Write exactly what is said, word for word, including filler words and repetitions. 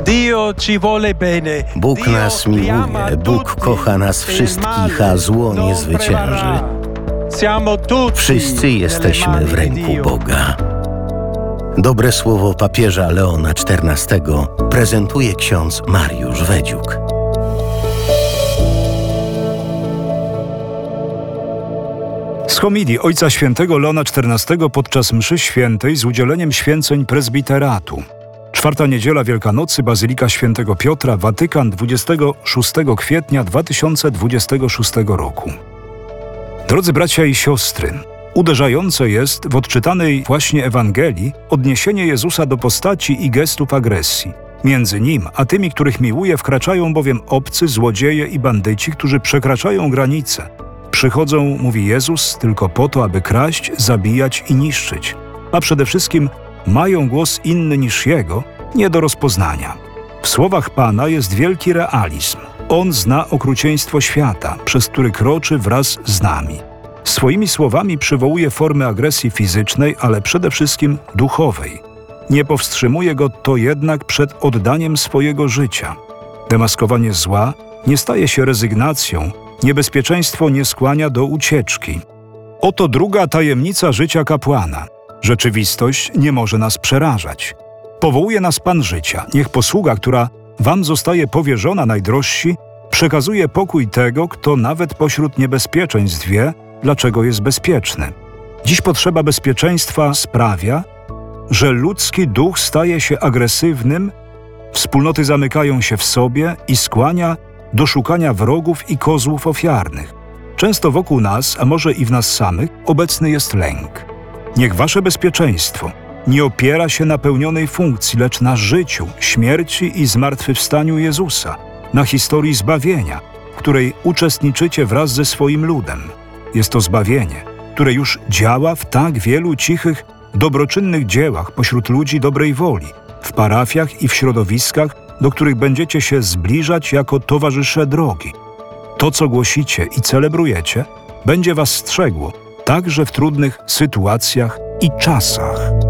Bóg nas miłuje, Bóg kocha nas wszystkich, a zło nie zwycięży. Wszyscy jesteśmy w ręku Boga. Dobre słowo papieża Leona czternastego prezentuje ksiądz Mariusz Wedziuk. Z homilii Ojca Świętego Leona czternastego podczas mszy świętej z udzieleniem święceń prezbiteratu. Czwarta niedziela Wielkanocy, Bazylika Świętego Piotra, Watykan, dwudziestego szóstego kwietnia dwa tysiące dwudziestego szóstego roku. Drodzy bracia i siostry, uderzające jest w odczytanej właśnie Ewangelii odniesienie Jezusa do postaci i gestów agresji. Między Nim a tymi, których miłuje, wkraczają bowiem obcy, złodzieje i bandyci, którzy przekraczają granice. Przychodzą, mówi Jezus, tylko po to, aby kraść, zabijać i niszczyć. A przede wszystkim mają głos inny niż Jego, nie do rozpoznania. W słowach Pana jest wielki realizm. On zna okrucieństwo świata, przez który kroczy wraz z nami. Swoimi słowami przywołuje formy agresji fizycznej, ale przede wszystkim duchowej. Nie powstrzymuje go to jednak przed oddaniem swojego życia. Demaskowanie zła nie staje się rezygnacją, niebezpieczeństwo nie skłania do ucieczki. Oto druga tajemnica życia kapłana. Rzeczywistość nie może nas przerażać. Powołuje nas Pan życia. Niech posługa, która wam zostaje powierzona, najdrożsi, przekazuje pokój tego, kto nawet pośród niebezpieczeństw wie, dlaczego jest bezpieczny. Dziś potrzeba bezpieczeństwa sprawia, że ludzki duch staje się agresywnym, wspólnoty zamykają się w sobie i skłania do szukania wrogów i kozłów ofiarnych. Często wokół nas, a może i w nas samych, obecny jest lęk. Niech wasze bezpieczeństwo nie opiera się na pełnionej funkcji, lecz na życiu, śmierci i zmartwychwstaniu Jezusa, na historii zbawienia, w której uczestniczycie wraz ze swoim ludem. Jest to zbawienie, które już działa w tak wielu cichych, dobroczynnych dziełach pośród ludzi dobrej woli, w parafiach i w środowiskach, do których będziecie się zbliżać jako towarzysze drogi. To, co głosicie i celebrujecie, będzie was strzegło, także w trudnych sytuacjach i czasach.